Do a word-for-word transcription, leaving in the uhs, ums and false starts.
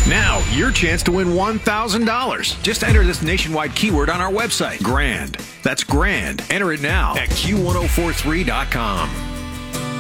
Now, your chance to win one thousand dollars. Just enter this nationwide keyword on our website, GRAND. That's GRAND. Enter it now at Q ten forty-three dot com.